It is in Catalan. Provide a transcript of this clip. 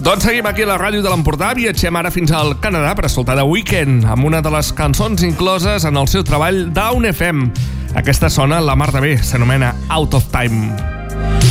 Doncs seguim aquí a la ràdio de l'Empordà. Viatgem ara fins al Canadà per escoltar The Weeknd amb una de les cançons incloses en el seu treball Down FM. Aquesta sona la mar de bé, s'anomena Out of Time.